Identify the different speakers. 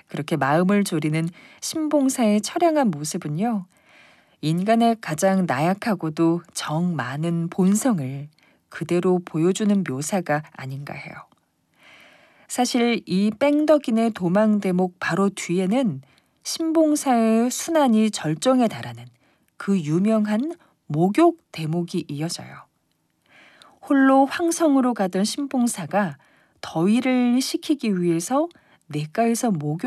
Speaker 1: 그렇게 마음을 졸이는 신봉사의 처량한 모습은요, 인간의 가장 나약하고도 정 많은 본성을 그대로 보여주는 묘사가 아닌가 해요. 사실 이 뺑덕이네 도망 대목 바로 뒤에는 신봉사의 순환이 절정에 달하는 그 유명한 목욕 대목이 이어져요. 홀로 황성으로 가던 신봉사가 더위를 식히기 위해서 냇가에서 목욕